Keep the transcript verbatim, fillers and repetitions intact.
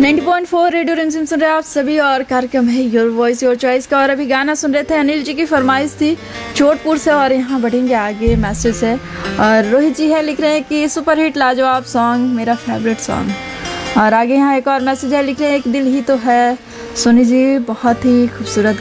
Ninety point four radio रिमझिम सुन रहे हैं आप सभी और कार्यक्रम है योर वॉइस योर चॉइस का। और अभी गाना सुन रहे थे, अनिल जी की फरमाइश थी चोटपुर से। और यहाँ बढ़ेंगे आगे, मैसेज है और रोहित जी है, लिख रहे हैं कि सुपर हिट लाजवाब सॉन्ग, मेरा फेवरेट सॉन्ग। और आगे यहाँ एक और मैसेज है, लिख रहे हैं एक दिल ही तो है। सोनी जी बहुत ही खूबसूरत